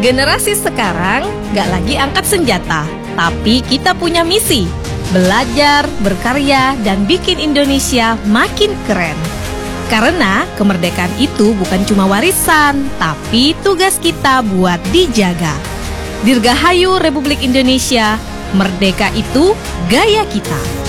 Generasi sekarang gak lagi angkat senjata, tapi kita punya misi: belajar, berkarya, dan bikin Indonesia makin keren. Karena kemerdekaan itu bukan cuma warisan, tapi tugas kita buat dijaga. Dirgahayu Republik Indonesia, merdeka itu gaya kita.